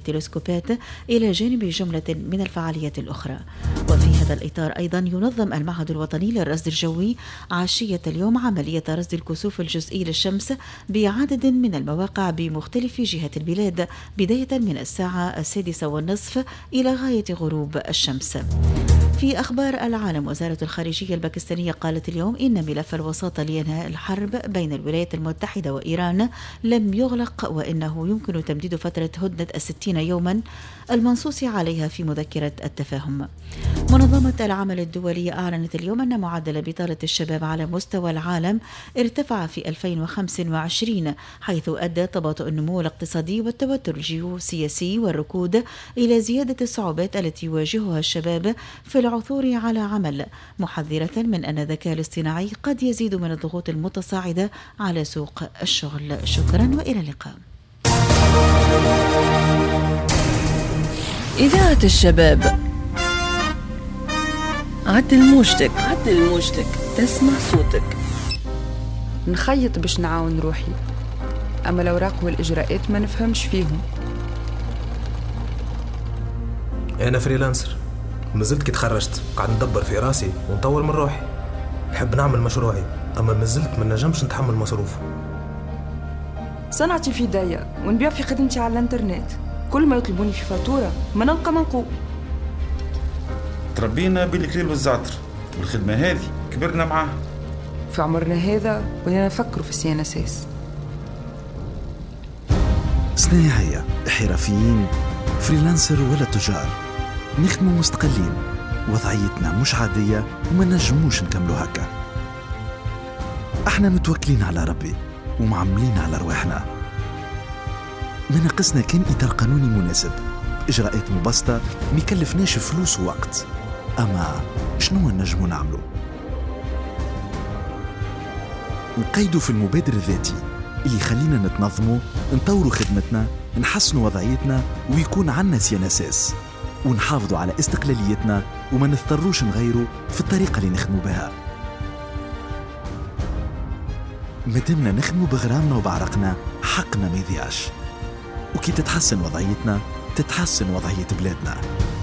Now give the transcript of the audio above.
التلسكوبات إلى جانب جملة من الفعاليات الأخرى. وفي هذا الإطار أيضا ينظم المعهد الوطني للرصد الجوي عشية اليوم عملية رصد الكسوف الجزئي للشمس بعدد من المواقع بمختلف جهات البلاد بداية من الساعة 6:30 إلى غاية غروب الشمس. في أخبار العالم، وزارة الخارجية الباكستانية قالت اليوم إن ملف الوساطة لإنهاء الحرب بين الولايات المتحدة وإيران لم يغلق، وإنه يمكن تمديد فترة هدنة 60 يوما المنصوص عليها في مذكرة التفاهم. منظمة العمل الدولية أعلنت اليوم أن معدل بطالة الشباب على مستوى العالم ارتفع في 2025، حيث أدى تباطؤ النمو الاقتصادي والتوتر الجيوسياسي والركود إلى زيادة الصعوبات التي يواجهها الشباب في العثور على عمل، محذرة من أن الذكاء الاصطناعي قد يزيد من الضغوط المتصاعدة على سوق الشغل. شكرا وإلى اللقاء. إذاعة الشباب، عدل موجتك تسمع صوتك. نخيط باش نعاون روحي، أما الأوراق والإجراءات ما نفهمش فيهم. أنا فريلانسر، مازلت كي تخرجت قاعد ندبر في راسي ونطور من روحي. نحب نعمل مشروعي، أما مازلت ما نجمش نتحمل مصروفه. صنعتي في داية ونبيع في خدمتي على الانترنت، كل ما يطلبوني في فاتورة ما نلقى منقوب. تربينا بالكليل والزعتر، والخدمة هذه كبرنا معاها. في عمرنا هذا ولينا نفكروا في السيانساس. صناعية، حرفيين، فريلانسر ولا تجار، نخدموا مستقلين، وضعيتنا مش عادية وما نجموش نكملوا هكا. احنا متوكلين على ربي ومعملين على رواحنا. ما ناقصنا كان إطار قانوني مناسب، إجراءات مبسطة ما يكلفناش فلوس ووقت. أما شنو نجموا نعملوا؟ نقيدوا في المبادر الذاتي اللي يخلينا نتنظموا، نطوروا خدمتنا، نحسنوا وضعيتنا، ويكون عنا سيانساس، ونحافظوا على استقلاليتنا وما نضطروش نغيروا في الطريقة اللي نخدموا بها. مادامنا نخدموا بغرامنا وبعرقنا، حقنا ما يضيعش. وكي تتحسن وضعيتنا تتحسن وضعية بلادنا.